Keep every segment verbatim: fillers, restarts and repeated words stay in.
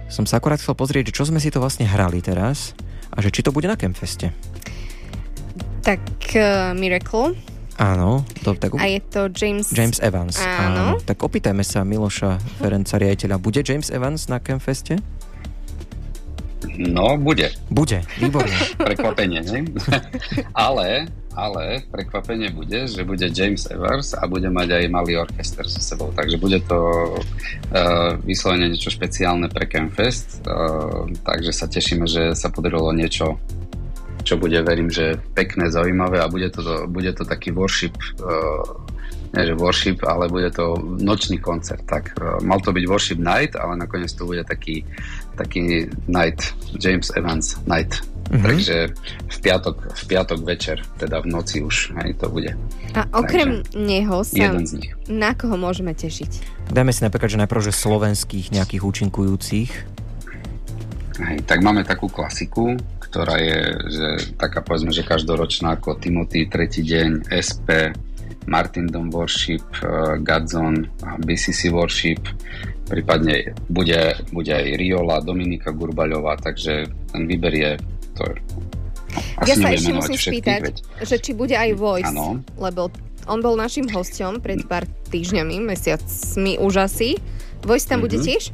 som sa akorát chcel pozrieť, čo sme si to vlastne hrali teraz a že či to bude na Campfeste. Tak uh, Miracle. Áno. To, tak, a je to James... James Evans. Áno. Áno. Tak opýtajme sa Miloša Ferenca, riaditeľa. Bude James Evans na Campfeste? No, bude. Bude, výborne. Prekvapenie, ne? ale, ale prekvapenie bude, že bude James Evans a bude mať aj malý orchester so sebou. Takže bude to uh, vyslovene niečo špeciálne pre Campfest. Uh, takže sa tešíme, že sa podarilo niečo, čo bude, verím, že pekné, zaujímavé a bude to, bude to taký worship, uh, nie že worship, ale bude to nočný koncert. Tak, uh, mal to byť worship night, ale nakoniec to bude taký taký night, James Evans night. Mm-hmm. Takže v piatok, v piatok večer, teda v noci už, hej, to bude. A okrem Takže neho sa jeden z nich. Na koho môžeme tešiť? Dajme si napríklad, že najprv, že slovenských nejakých účinkujúcich. Hej, tak máme takú klasiku, ktorá je, že taká povedzme, že každoročná ako Timothy, Tretí deň, es pé, Martindom Worship, uh, Godzone, bé sí sí Worship, prípadne bude, bude aj Riola, Dominika Gurbaľová, takže ten výber je to je, no, ja sa ešte musím spýtať, veď. Že či bude aj Voice, ano. Lebo on bol našim hosťom pred pár týždňami, mesiacmi už asi. Voice tam mm-hmm. bude tiež?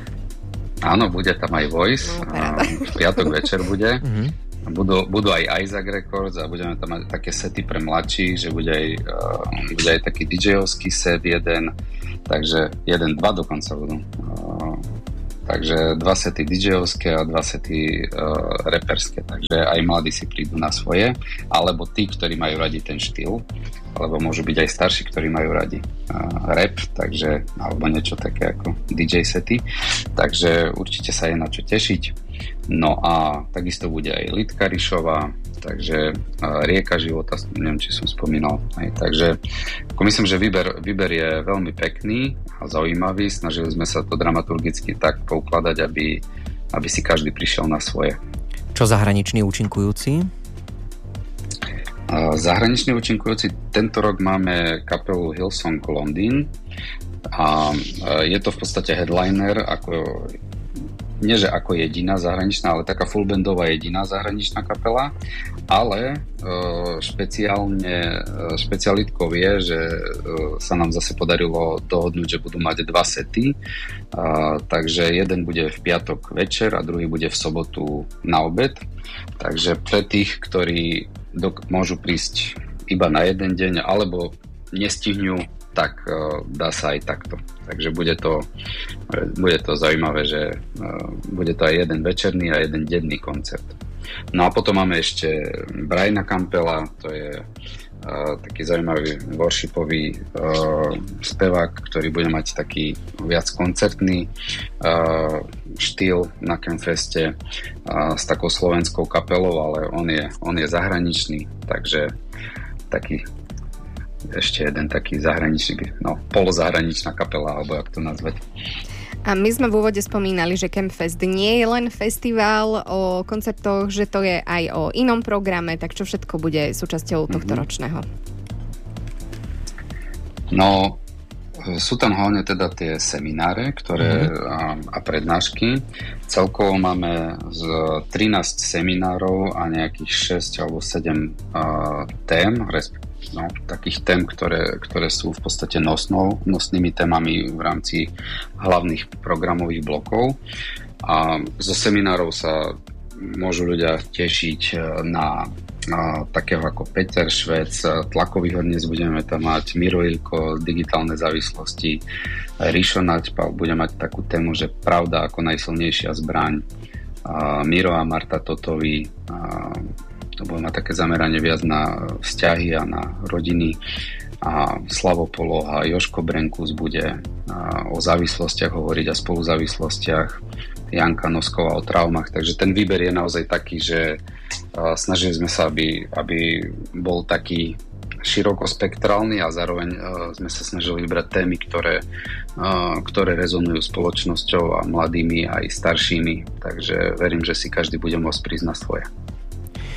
Áno, bude tam aj Voice. No, v piatok večer bude. Mm-hmm. Budú, budú aj Isaac Records a budeme tam mať také sety pre mladších, že bude aj, uh, bude aj taký DJovský set jeden, takže jeden, dva dokonca budú. Uh, takže dva sety DJovské a dva sety uh, reperské, takže aj mladí si prídu na svoje, alebo tí, ktorí majú radi ten štýl, alebo môžu byť aj starší, ktorí majú radi uh, rap, takže, alebo niečo také ako dý džej sety, takže určite sa je na čo tešiť. No a takisto bude aj Lidka Rišová, takže uh, Rieka života, neviem, či som spomínal. Aj, takže ako myslím, že výber, výber je veľmi pekný a zaujímavý. Snažili sme sa to dramaturgicky tak poukladať, aby, aby si každý prišiel na svoje. Čo zahraniční účinkujúci? Uh, zahraniční účinkujúci, tento rok máme kapelu Hillsong Londýn a uh, je to v podstate headliner, ako nie že ako jediná zahraničná, ale taká fullbandová jediná zahraničná kapela, ale e, špeciálne e, špecialitkou je, že e, sa nám zase podarilo dohodnúť, že budú mať dva sety, e, takže jeden bude v piatok večer a druhý bude v sobotu na obed, takže pre tých, ktorí dok- môžu prísť iba na jeden deň, alebo nestihnú, tak uh, dá sa aj takto. Takže bude to, bude to zaujímavé, že uh, bude to aj jeden večerný a jeden denný koncert. No a potom máme ešte Briana Campbella, to je uh, taký zaujímavý worshipový uh, spevák, ktorý bude mať taký viac koncertný uh, štýl na Campfeste uh, s takou slovenskou kapelou, ale on je, on je zahraničný, takže taký ešte jeden taký zahraničný, no polozahraničná kapela, alebo jak to nazvať. A my sme v úvode spomínali, že Campfest nie je len festival o koncertoch, že to je aj o inom programe, tak čo všetko bude súčasťou tohto mm-hmm. ročného? No, sú tam hlavne teda tie semináre, ktoré mm-hmm. a, a prednášky. Celkovo máme z trinásť seminárov a nejakých šesť alebo sedem uh, tém, respektíve no, takých tém, ktoré, ktoré sú v podstate nosnou, nosnými témami v rámci hlavných programových blokov. A zo seminárov sa môžu ľudia tešiť na, na takého ako Peter Švec, tlakových dnes budeme tam mať Miro Ilko, digitálne závislosti, Rišo Naďpal bude mať takú tému, že pravda ako najsilnejšia zbraň, a Miro a Marta Totovi, a to bude mať také zameranie viac na vzťahy a na rodiny, a Slavo Poloha, Jožko Brenkus bude o závislostiach hovoriť a spoluzávislostiach, Janka Nosková o traumách, takže ten výber je naozaj taký, že snažili sme sa, aby, aby bol taký širokospektrálny a zároveň sme sa snažili vybrať témy, ktoré, ktoré rezonujú spoločnosťou a mladými aj staršími, takže verím, že si každý bude môcť prísť na svoje.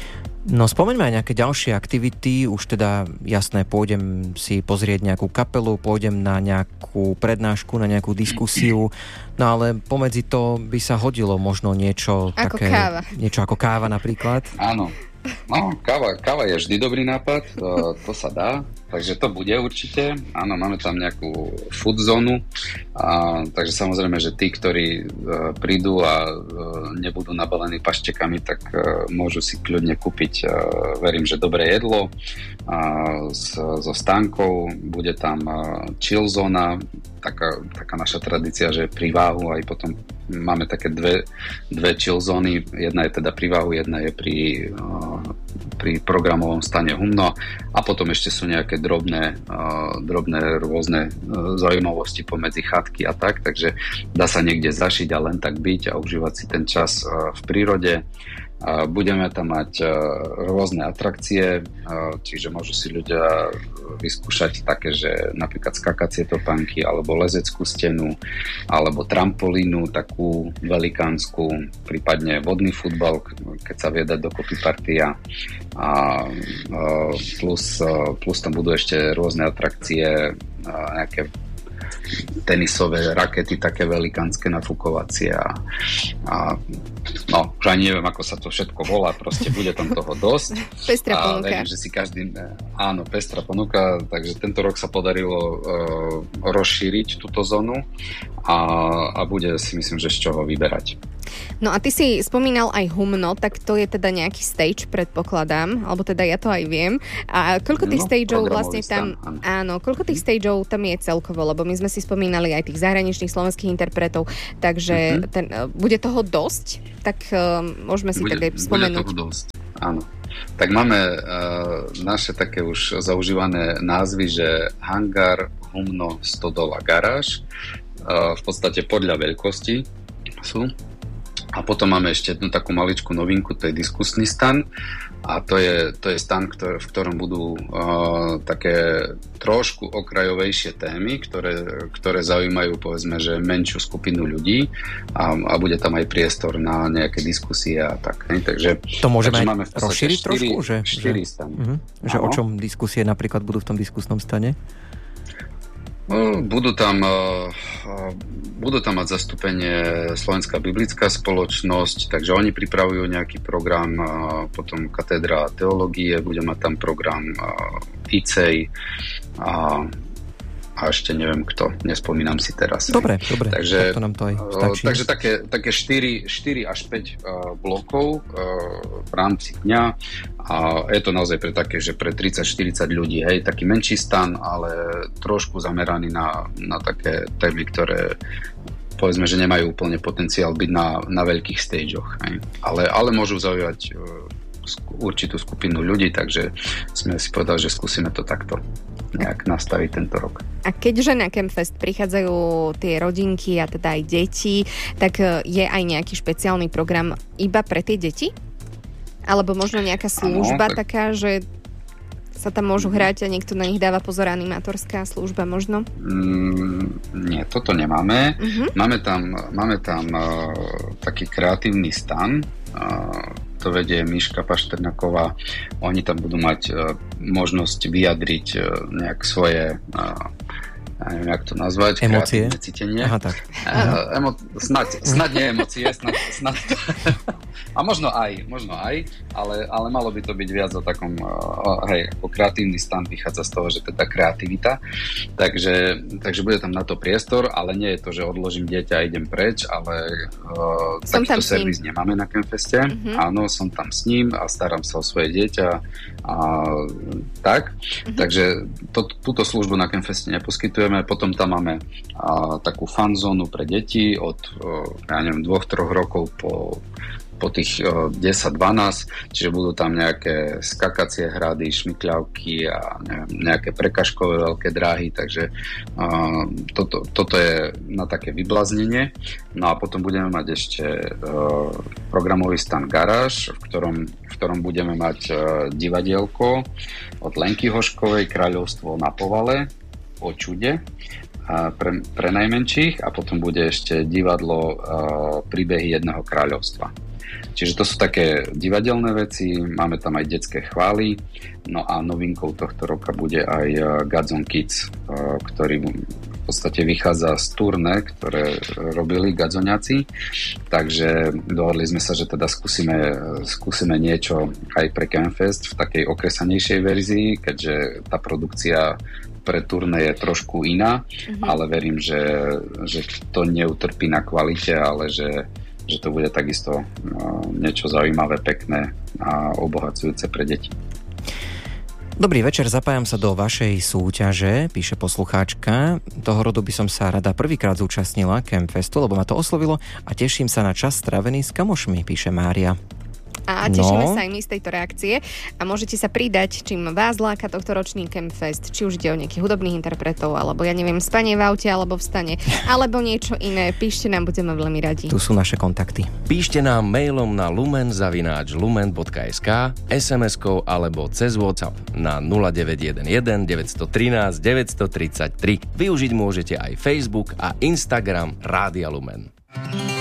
No spomeňme aj nejaké ďalšie aktivity, už teda jasné, pôjdem si pozrieť nejakú kapelu, pôjdem na nejakú prednášku, na nejakú diskusiu, no ale pomedzi to by sa hodilo možno niečo ako také... káva. Niečo ako káva napríklad. Áno. No, káva, káva je vždy dobrý nápad, to sa dá, takže to bude určite. Áno, máme tam nejakú food zónu, a, takže samozrejme, že tí, ktorí uh, prídu a uh, nebudú nabalení paštekami, tak uh, môžu si kľudne kúpiť, uh, verím, že dobré jedlo uh, s, so stánkou, bude tam uh, chill zóna, taká, taká naša tradícia, že pri váhu, aj potom máme také dve, dve chill zóny, jedna je teda pri váhu, jedna je pri uh, pri programovom stane Humno a potom ešte sú nejaké drobné, uh, drobné rôzne uh, zaujímavosti pomedzi chatky a tak, takže dá sa niekde zašiť a len tak byť a užívať si ten čas uh, v prírode. Uh, budeme tam mať uh, rôzne atrakcie, uh, čiže môžu si ľudia vyskúšať také, že napríklad skakacie topánky alebo lezeckú stenu alebo trampolínu takú velikánsku, prípadne vodný futbal, keď sa vie dať dokopy partia a uh, plus, uh, plus tam budú ešte rôzne atrakcie, uh, nejaké tenisové rakety, také velikánske nafukovacie a, a no, už ani neviem, ako sa to všetko volá, proste bude tam toho dosť. Pestrá a ponuka. verím, že si každý, áno, pestrá ponuka, takže tento rok sa podarilo uh, rozšíriť túto zónu a, a bude si myslím, že z čoho vyberať. No a ty si spomínal aj Humno, tak to je teda nejaký stage, predpokladám, alebo teda ja to aj viem. A koľko tých No, stageov programový vlastne tam... stan, áno. Áno, koľko tých stageov tam je celkovo, lebo my sme si spomínali aj tých zahraničných slovenských interpretov, takže mm-hmm. ten, bude toho dosť, tak uh, môžeme si bude, tak aj spomenúť. Bude toho dosť, áno. Tak máme uh, naše také už zaužívané názvy, že Hangar, Humno, Stodola, Garáž. Uh, v podstate podľa veľkosti sú. A potom máme ešte jednu takú maličkú novinku, to je diskusný stan. A to je, to je stan, ktor- v ktorom budú uh, také trošku okrajovejšie témy, ktoré, ktoré zaujímajú, povedzme, že menšiu skupinu ľudí a, a bude tam aj priestor na nejaké diskusie a tak. Ne? Takže, to môžeme takže aj máme v podstate rozšíriť štyri, trošku? Že, štyri že, stany. uh-huh, že o čom diskusie napríklad budú v tom diskusnom stane? Budú tam, budú tam mať zastúpenie Slovenská biblická spoločnosť, takže oni pripravujú nejaký program, potom katedra teológie, bude mať tam program í cé a, a ešte neviem kto, nespomínam si teraz. Dobre, dobre, takže, to nám to aj stačí. Takže také, také štyri až päť blokov v rámci dňa. A je to naozaj pre také, že pre tridsať štyridsať ľudí, hej, taký menší stan, ale trošku zameraný na, na také témy, ktoré povedzme, že nemajú úplne potenciál byť na, na veľkých stageoch, hej. Ale, ale môžu zaujať uh, určitú skupinu ľudí, takže sme si povedali, že skúsime to takto nejak nastaviť tento rok. A keďže na Campfest prichádzajú tie rodinky a teda aj deti, tak je aj nejaký špeciálny program iba pre tie deti? Alebo možno nejaká služba ano, tak... taká, že sa tam môžu hrať a niekto na nich dáva pozor, animátorská služba možno? Mm, nie, toto nemáme. Uh-huh. Máme tam, máme tam uh, taký kreatívny stan, uh, to vedie Miška Pašternáková. Oni tam budú mať uh, možnosť vyjadriť uh, nejak svoje... Uh, ja neviem, jak to nazvať. Emócie? Cítenie. Aha, tak. Uh, emo- snad, snad nie emócie, snad, snad a možno aj, možno aj, ale, ale malo by to byť viac o takom, uh, hej, ako kreatívny stan vychádza z toho, že teda kreativita. Takže, takže bude tam na to priestor, ale nie je to, že odložím dieťa a idem preč, ale uh, takýto servis nemáme na Campfeste. Uh-huh. Áno, som tam s ním a starám sa o svoje dieťa a tak. Uh-huh. Takže to, túto službu na Campfeste neposkytujeme. Potom tam máme a, takú fun zónu pre deti od o, ja neviem, dvoch, troch rokov po, po tých o, desať dvanásť, čiže budú tam nejaké skakacie hrady, šmykľavky a neviem, nejaké prekažkové veľké dráhy, takže a, toto, toto je na také vybláznenie. No a potom budeme mať ešte o, programový stan Garáž, v ktorom, v ktorom budeme mať o, divadielko od Lenky Hoškovej Kráľovstvo na povale o čude a pre, pre najmenších a potom bude ešte divadlo uh, Príbehy jedného kráľovstva. Čiže to sú také divadelné veci, máme tam aj detské chvály, no a novinkou tohto roka bude aj Godzone Kids, ktorý v podstate vychádza z turné, ktoré robili Godzoniaci, takže dohodli sme sa, že teda skúsime, skúsime niečo aj pre Campfest v takej okresanejšej verzii, keďže tá produkcia pre turné je trošku iná, mm-hmm. ale verím, že, že to neutrpí na kvalite, ale že, že to bude takisto niečo zaujímavé, pekné a obohacujúce pre deti. Dobrý večer, zapájam sa do vašej súťaže, píše poslucháčka. Toho rodu by som sa rada prvýkrát zúčastnila Campfestu, lebo ma to oslovilo a teším sa na čas strávený s kamošmi, píše Mária. A tešíme No. sa aj my z tejto reakcie a môžete sa pridať, čím vás láka tohto ročný Campfest, či už ide o nejakých hudobných interpretov, alebo ja neviem, spanie v aute, alebo v stane, alebo niečo iné. Píšte nám, budeme veľmi radi. Tu sú naše kontakty. Píšte nám mailom na lumen zavináč lumen bodka es ká, es em eskou alebo cez WhatsApp na nula deväť jeden jeden deväť jedna tri deväť tri tri. Využiť môžete aj Facebook a Instagram Rádia Lumen.